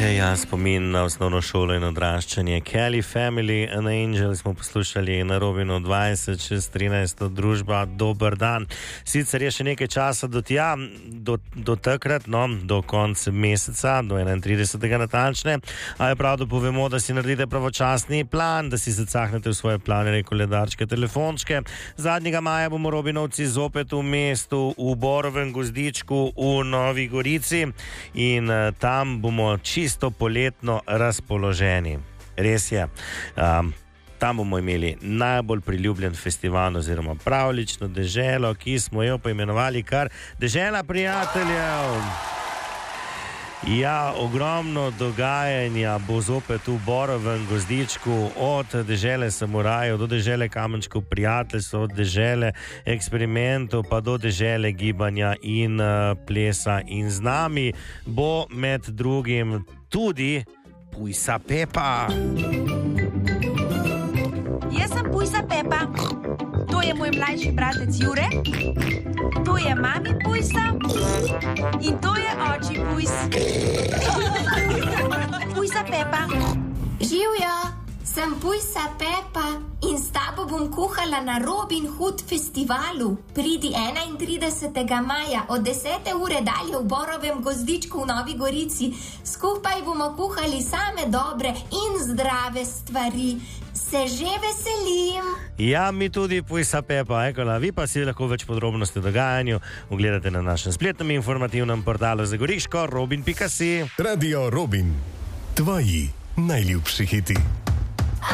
Ja, spomin na osnovno šolo in odraščanje. Kelly Family and Angel smo poslušali na Robinu 20/13 družba. Dober dan. Sicer je še nekaj časa do takrat, do konca meseca, do 31. natančne, a je prav, da povemo, da si naredite pravočasni plan, da si zacahnete v svoje planere, koledarčke, telefončke. Zadnjega maja bomo Robinovci zopet v mestu, v Borovem Gozdičku, v Novi Gorici in tam bomo čisto poletno razpoloženi. Res je. Tam bomo imeli najbolj priljubljen festival oziroma pravljično deželo, ki smo jo poimenovali kar Dežela prijateljev. Ja, ogromno dogajanja bo zopet v Borovem Gozdičku, od dežele samurajev do dežele kamenčkov prijateljstva, od dežele eksperimentov pa do dežele gibanja in plesa. In z nami bo med drugim tudi Pujsa Pepa. Jaz sem Pujsa Pepa. To je moj mlajši bratec Jure. To je mami Pujsa. In to je oči Pujs. Pujsa Pepa. Živjo, sem Pujsa Pepa in s tabo bom kuhala na Robin Hood festivalu. Pridi 31. maja od 10. ure dalje v Borovem Gozdičku v Novi Gorici. Skupaj bomo kuhali same dobre in zdrave stvari. Se že veselim. Ja, mi tudi, Pujsa Pepa. Vi pa si lahko več podrobnosti o dogajanju ogledate na našem spletnem informativnem portalu za Goriško robin.si. Radio Robin. Tvoji najljubši hiti.